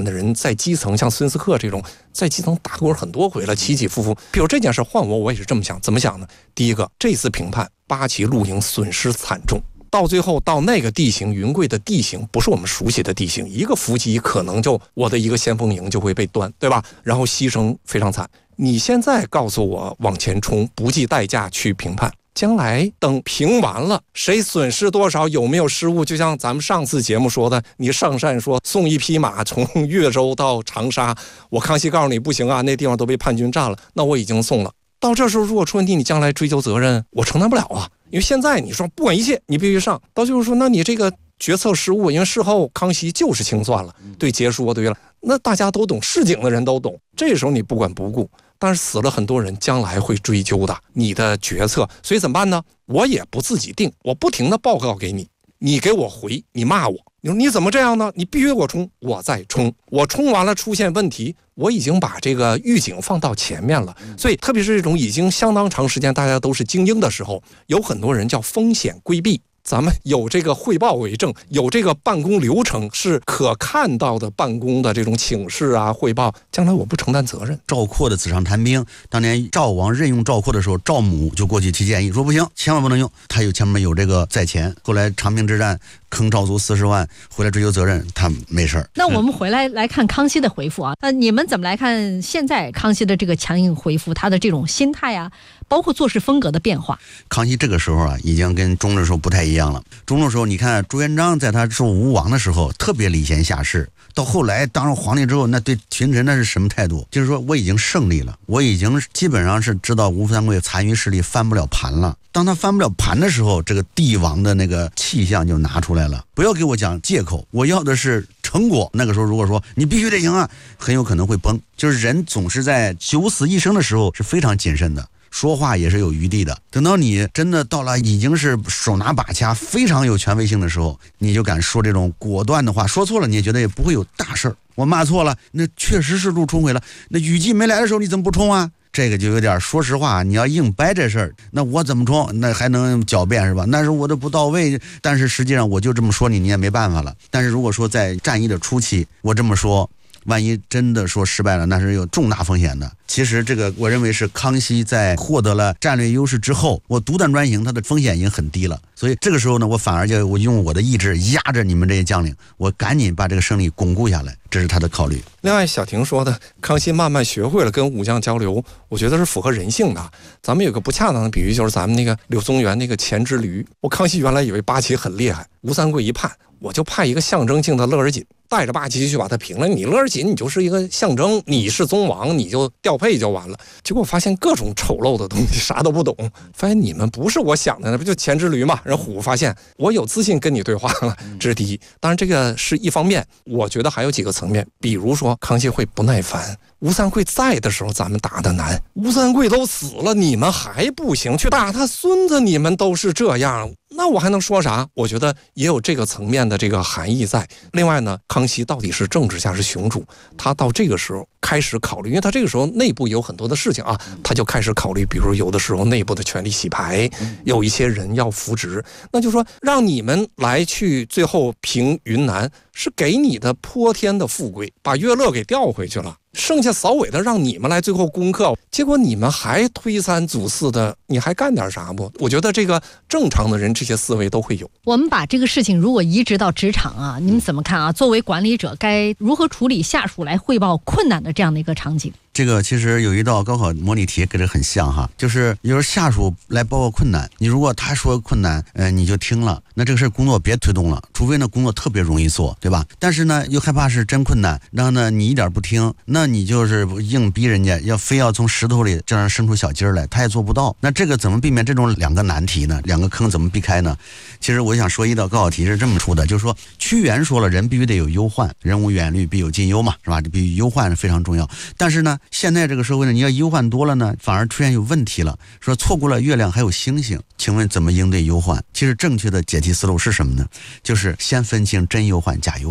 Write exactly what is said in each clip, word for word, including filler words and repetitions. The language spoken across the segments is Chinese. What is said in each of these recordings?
们的人在基层，像孙思克这种在基层打滚很多回了，起起伏伏。比如这件事换我，我也是这么想。怎么想呢？第一个，这次平叛，八旗露营损失惨重。到最后到那个地形，云贵的地形不是我们熟悉的地形，一个伏击可能就我的一个先锋营就会被端，对吧？然后牺牲非常惨。你现在告诉我往前冲，不计代价去平叛，将来等平完了，谁损失多少，有没有失误？就像咱们上次节目说的，你上善说送一匹马从越州到长沙，我康熙告诉你不行啊，那地方都被叛军占了，那我已经送了。到这时候如果出问题，你将来追究责任，我承担不了啊。因为现在你说不管一切，你必须上，到就是说，那你这个决策失误，因为事后康熙就是清算了，对结说对了，那大家都懂，市井的人都懂，这时候你不管不顾，但是死了很多人，将来会追究的你的决策，所以怎么办呢？我也不自己定，我不停的报告给你，你给我回，你骂我，你说你怎么这样呢？你必须给我冲，我再冲，我冲完了出现问题，我已经把这个预警放到前面了。所以特别是这种已经相当长时间大家都是精英的时候，有很多人叫风险规避。咱们有这个汇报为证，有这个办公流程是可看到的办公的这种请示啊汇报，将来我不承担责任。 赵括的纸上谈兵，当年赵王任用赵括的时候，赵母就过去提建议说不行，千万不能用，他有前面有这个在前。后来长平之战坑赵族四十万，回来追究责任，他没事。 那我们回来来看康熙的回复啊，呃，你们怎么来看现在康熙的这个强硬回复，他的这种心态啊，包括做事风格的变化？ 康熙这个时候啊，已经跟中的时候不太一样了。中的时候，你看朱元璋在他做吴王的时候，特别礼贤下士。到后来当上皇帝之后，那对群臣那是什么态度？就是说我已经胜利了，我已经基本上是知道吴三桂残余势力翻不了盘了。当他翻不了盘的时候，这个帝王的那个气象就拿出来了。不要给我讲借口，我要的是成果。那个时候如果说你必须得赢啊，很有可能会崩。就是人总是在九死一生的时候是非常谨慎的，说话也是有余地的。等到你真的到了已经是手拿把掐非常有权威性的时候，你就敢说这种果断的话，说错了你也觉得也不会有大事儿。我骂错了，那确实是路冲毁了，那雨季没来的时候你怎么不冲啊？这个就有点说实话，你要硬掰这事儿，那我怎么冲？那还能狡辩是吧？那是我的不到位，但是实际上我就这么说你，你也没办法了。但是如果说在战役的初期我这么说，万一真的说失败了，那是有重大风险的。其实这个我认为是康熙在获得了战略优势之后，我独断专行，它的风险已经很低了。所以这个时候呢，我反而就我用我的意志压着你们这些将领，我赶紧把这个胜利巩固下来，这是他的考虑。 另外小婷说的康熙慢慢学会了跟武将交流，我觉得是符合人性的。咱们有个不恰当的比喻，就是咱们那个柳宗元那个前之驴。我康熙原来以为八旗很厉害，吴三桂一叛，我就派一个象征性的勒尔锦带着八旗去把他平了。你勒尔锦你就是一个象征，你是宗王你就调配就完了。结果发现各种丑陋的东西，啥都不懂，发现你们不是我想的，那不就前之驴嘛？人虎发现我有自信跟你对话了，这是第一。当然这个是一方面，我觉得还有几个层面，比如说康熙会不耐烦。吴三桂在的时候咱们打得难，吴三桂都死了你们还不行，去打他孙子你们都是这样，那我还能说啥？我觉得也有这个层面的这个含义在。另外呢，康熙到底是政治家是雄主，他到这个时候开始考虑，因为他这个时候内部有很多的事情啊，他就开始考虑，比如有的时候内部的权力洗牌，有一些人要扶植，那就说让你们来去最后平云南，是给你的泼天的富贵，把乐乐给调回去了，剩下扫尾的让你们来最后攻克，结果你们还推三阻四的，你还干点啥不？我觉得这个正常的人这些思维都会有。 我们把这个事情如果移植到职场啊，你们怎么看啊？作为管理者该如何处理下属来汇报困难的这样的一个场景？ 这个其实有一道高考模拟题跟这很像哈，就是有时候下属来报告困难，你如果他说困难，呃，你就听了，那这个事工作别推动了，除非呢工作特别容易做，对吧？但是呢又害怕是真困难，然后呢你一点不听，那你就是硬逼人家，要非要从石头里这样生出小鸡来，他也做不到。那这个怎么避免这种两个难题呢？两个坑怎么避开呢？其实我想说一道高考题是这么出的，就是说屈原说了，人必须得有忧患，人无远虑必有近忧嘛，是吧？这必须忧患是非常重要。但是呢现在这个社会呢，你要忧患多了呢，反而出现有问题了，说错过了月亮还有星星，请问怎么应对忧患？其实正确的解题思路是什么呢？就是先分清真忧患假忧患。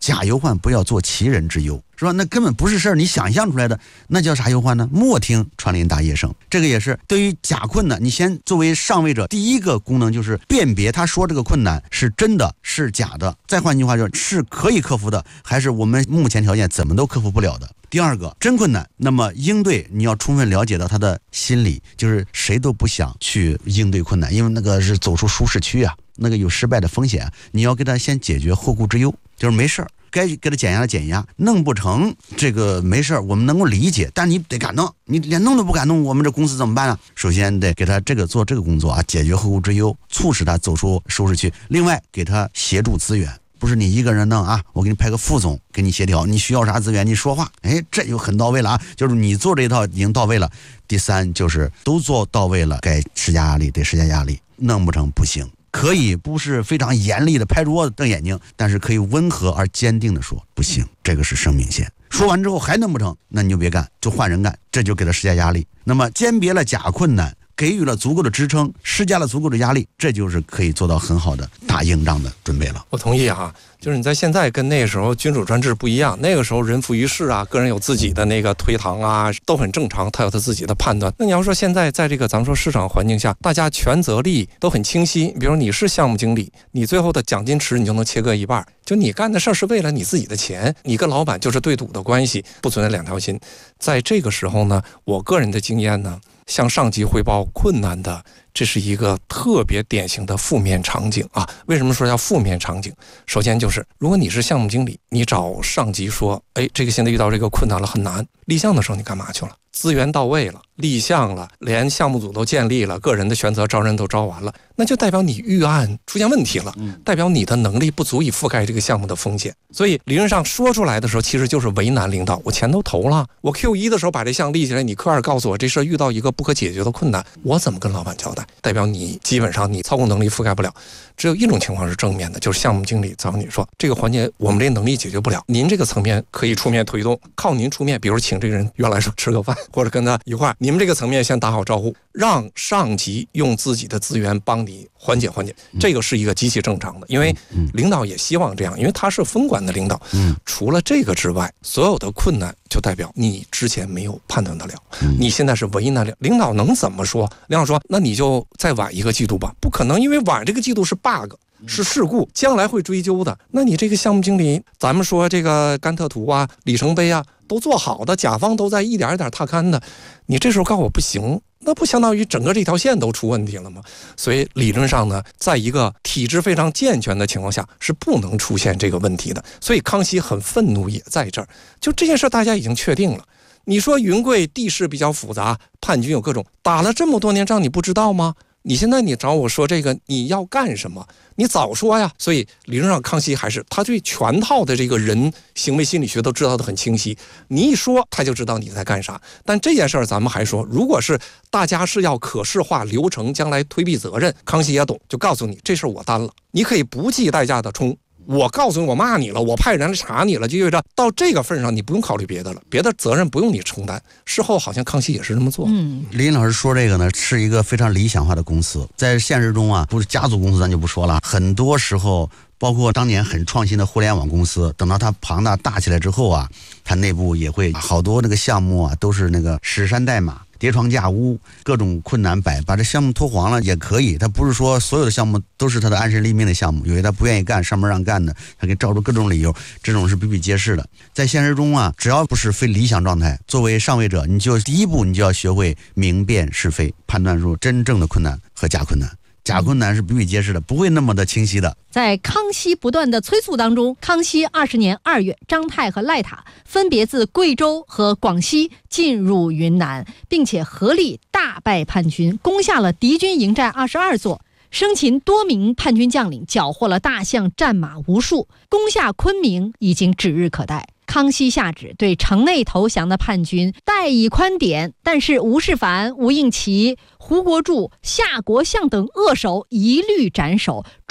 假忧患不要做其人之忧，是吧？那根本不是事儿，你想象出来的，那叫啥忧患呢？莫听穿林打叶声。这个也是对于假困难，你先作为上位者，第一个功能就是辨别他说这个困难是真的是假的，再换句话就是是可以克服的，还是我们目前条件怎么都克服不了的。第二个，真困难，那么应对你要充分了解到他的心理，就是谁都不想去应对困难，因为那个是走出舒适区啊，那个有失败的风险，你要给他先解决后顾之忧，就是没事儿，该给他减压的减压，弄不成这个没事儿，我们能够理解，但你得敢弄，你连弄都不敢弄，我们这公司怎么办啊？首先得给他这个做这个工作啊，解决后顾之忧，促使他走出舒适区。另外，给他协助资源。不是你一个人弄啊，我给你派个副总给你协调，你需要啥资源你说话，哎，这就很到位了啊，就是你做这一套已经到位了。第三就是都做到位了，该施加压力得施加压力，弄不成不行，可以不是非常严厉的拍桌子瞪眼睛，但是可以温和而坚定的说不行，这个是生命线。说完之后还弄不成，那你就别干，就换人干，这就给他施加压力。那么鉴别了假困难，给予了足够的支撑，施加了足够的压力，这就是可以做到很好的打硬仗的准备了。 我同意啊，就是你在现在跟那个时候君主专制不一样，那个时候人浮于事啊，个人有自己的那个推搪啊，都很正常，他有他自己的判断。那你要说现在在这个咱们说市场环境下，大家权责利益都很清晰，比如你是项目经理，你最后的奖金池你就能切割一半，就你干的事儿是为了你自己的钱，你跟老板就是对赌的关系，不存在两条心。在这个时候呢，我个人的经验呢，向上级汇报困难的，这是一个特别典型的负面场景啊。为什么说叫负面场景？首先就是如果你是项目经理，你找上级说，哎，这个现在遇到这个困难了，很难，立项的时候你干嘛去了？资源到位了，立项了，连项目组都建立了，个人的权责招人都招完了，那就代表你预案出现问题了，代表你的能力不足以覆盖这个项目的风险。所以理论上说出来的时候，其实就是为难领导。我钱都投了，我 Q 一 的时候把这项立起来，你 Q 二 告诉我这事遇到一个不可解决的困难，我怎么跟老板交代？代表你基本上你操控能力覆盖不了。只有一种情况是正面的，就是项目经理找你说这个环节我们这能力解决不了，您这个层面可以出面推动，靠您出面，比如请这个人原来说吃个饭，或者跟他一块儿，你们这个层面先打好招呼，让上级用自己的资源帮你缓解缓解，这个是一个极其正常的，因为领导也希望这样，因为他是分管的领导。除了这个之外，所有的困难就代表你之前没有判断得了，你现在是为难了，领导能怎么说？领导说那你就再晚一个季度吧，不可能，因为晚这个季度是 bug， 是事故，将来会追究的。那你这个项目经理，咱们说这个甘特图啊、里程碑啊都做好的，甲方都在一点一点踏勘的，你这时候告诉我不行，那不相当于整个这条线都出问题了吗？所以理论上呢，在一个体制非常健全的情况下是不能出现这个问题的。所以康熙很愤怒也在这儿，就这件事大家已经确定了。你说云贵地势比较复杂，叛军有各种，打了这么多年仗你不知道吗？你现在你找我说这个你要干什么，你早说呀。所以理论上康熙还是他对全套的这个人行为心理学都知道的很清晰，你一说他就知道你在干啥。但这件事儿咱们还说，如果是大家是要可视化流程，将来推避责任，康熙也懂，就告诉你这事儿我担了，你可以不计代价的冲，我告诉你我骂你了，我派人来查你了，就意味着到这个份上你不用考虑别的了，别的责任不用你承担。事后好像康熙也是这么做。 嗯， 李老师说这个呢，是一个非常理想化的公司，在现实中啊，不是家族公司咱就不说了，很多时候包括当年很创新的互联网公司，等到它庞大大起来之后啊，它内部也会好多那个项目啊，都是那个史山代码，叠床架屋，各种困难摆，把这项目拖黄了也可以。他不是说所有的项目都是他的安身立命的项目，有些他不愿意干，上面让干的，他给找出各种理由，这种是比比皆是的。在现实中啊，只要不是非理想状态，作为上位者，你就第一步你就要学会明辨是非，判断出真正的困难和假困难。假困难是比比皆是的，不会那么的清晰的。 在康熙不断的催促当中，康熙二十年二月，张泰和赖塔分别自贵州和广西进入云南，并且合力大败叛军，攻下了敌军营寨二十二座，生擒多名叛军将领，缴获了大象战马无数，攻下昆明已经指日可待。康熙下旨对城内投降的叛军待以宽典，但是吴世蕃、吴应奇、胡国柱、夏国相等恶首一律斩首，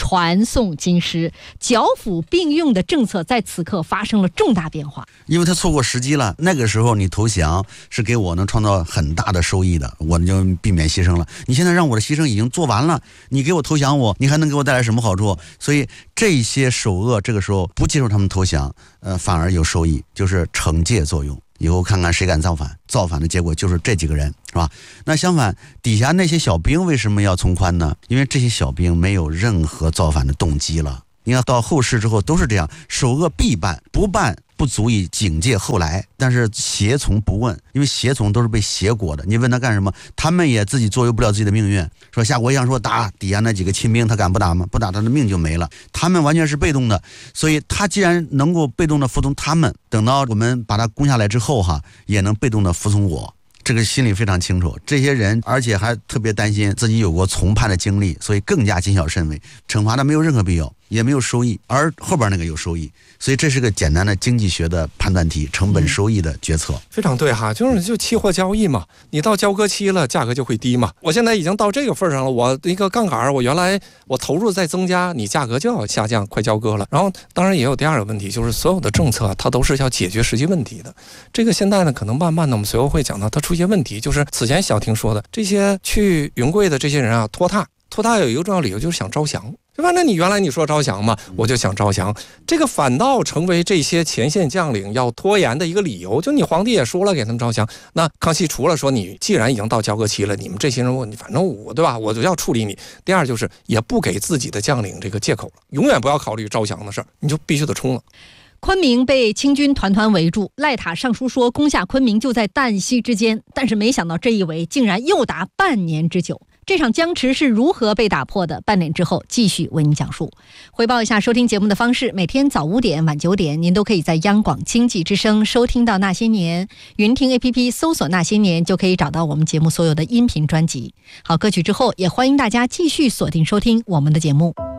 传颂京师，剿抚并用的政策在此刻发生了重大变化。 因为他错过时机了，那个时候你投降是给我能创造很大的收益的，我就避免牺牲了。你现在让我的牺牲已经做完了，你给我投降我，你还能给我带来什么好处？所以这些首恶这个时候不接受他们投降，呃，反而有收益，就是惩戒作用。以后看看谁敢造反，造反的结果就是这几个人，是吧？那相反，底下那些小兵为什么要从宽呢？因为这些小兵没有任何造反的动机了。你看到后世之后都是这样，首恶必办，不办不足以警戒后来，但是胁从不问，因为胁从都是被胁裹的，你问他干什么，他们也自己左右不了自己的命运。说夏国相说打，底下那几个亲兵他敢不打吗？不打他的命就没了，他们完全是被动的。所以他既然能够被动的服从他们，等到我们把他攻下来之后哈，也能被动的服从我。这个心里非常清楚，这些人而且还特别担心自己有过从叛的经历，所以更加谨小慎微，惩罚的没有任何必要，也没有收益，而后边那个有收益，所以这是个简单的经济学的判断题，成本收益的决策。 非常对哈，就是就期货交易嘛，你到交割期了，价格就会低嘛。我现在已经到这个份上了，我一个杠杆，我原来我投入再增加，你价格就要下降，快交割了。然后当然也有第二个问题，就是所有的政策它都是要解决实际问题的。这个现在呢，可能慢慢的我们随后会讲到它出现问题，就是此前小婷说的，这些去云贵的这些人啊，拖沓，拖沓有一个重要理由就是想招降。对吧？那你原来你说招降嘛，我就想招降，这个反倒成为这些前线将领要拖延的一个理由。就你皇帝也说了给他们招降，那康熙除了说你既然已经到交割期了，你们这些人我反正我对吧，我就要处理你。第二就是也不给自己的将领这个借口了，永远不要考虑招降的事儿，你就必须得冲了。 昆明被清军团团围住，赖塔上书说攻下昆明就在旦夕之间，但是没想到这一围竟然又达半年之久。这场僵持是如何被打破的？半点之后继续为您讲述。回报一下收听节目的方式，每天早五点晚九点您都可以在央广经济之声收听到那些年，云听 A P P 搜索那些年就可以找到我们节目所有的音频专辑。好，歌曲之后也欢迎大家继续锁定收听我们的节目。